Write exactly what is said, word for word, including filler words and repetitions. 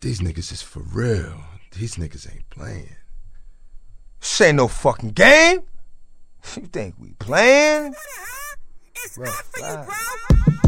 These niggas is for real. These niggas ain't playing. This ain't no fucking game. You think we playing? It's up for you, bro.